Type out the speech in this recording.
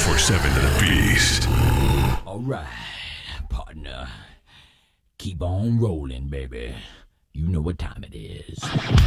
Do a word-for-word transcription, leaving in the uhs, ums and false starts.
twenty-four seven to the beast. All right, partner. Keep on rolling, baby. You know what time it is.